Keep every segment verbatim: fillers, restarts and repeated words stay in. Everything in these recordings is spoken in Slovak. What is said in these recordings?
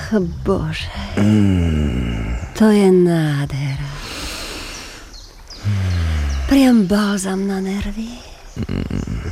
Bože. Mm. To je nádhera. Priam balzam na nervy. Mm.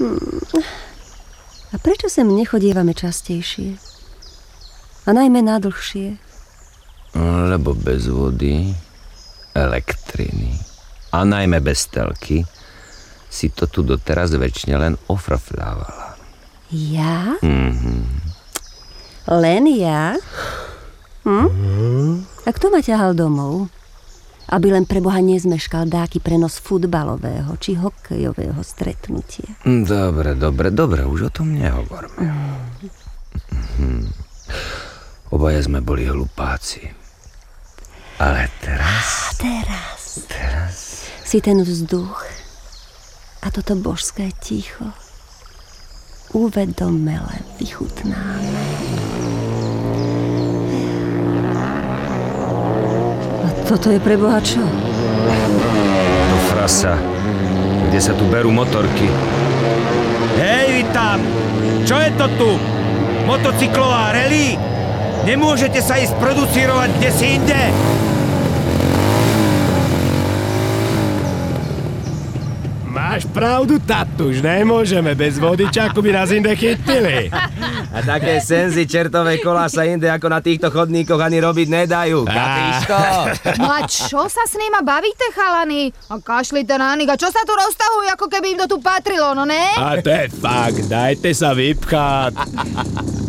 A prečo sem nechodievame častejšie? A najmä na dlhšie? Lebo bez vody, elektriny a najmä bez telky si to tu doteraz večne len ofrafľávala. Ja? Mhm. Len ja? Hm? Mm. A kto ma ťahal domov? Aby len pre Boha nezmeškal dáky prenos futbalového či hokejového stretnutia. Dobre, dobre, dobre, už o tom nehovorme. Mm. Mhm. Obaja sme boli hlupáci. Ale teraz... Teraz... Teraz... Si ten vzduch a toto božské ticho uvedomele vychutnáme. A toto je pre Boha čo? To frasa, kde sa tu berú motorky. Hej, vy tam! Čo je to tu? Motocyklová rally? Nemôžete sa ísť producírovať kde si inde? Máš pravdu, tatuš, nemôžeme bez vodičáku by nás inde chytili. A také senzy čertové kolá sa inde ako na týchto chodníkoch ani robiť nedajú. Kapíš to? No a čo sa s nima bavíte, chalani? A kašlite na nich. A čo sa tu roztahujú, ako keby im to tu patrilo, no ne? A to je fakt, dajte sa vypchať.